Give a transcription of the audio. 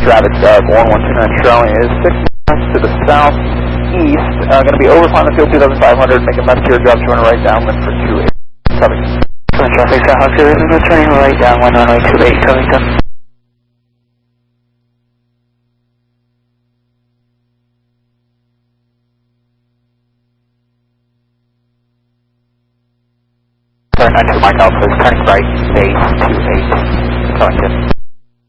Rabbit Dove 1129 Charlie is 6 miles to the southeast. Going to be over Climate Field 2500. Make a left here, drop to right downwind for 28. Covington. Traffic South House, turning right downwind runway 28, Covington. Turn 92 Mike Alpha is turning right, base 28, Covington.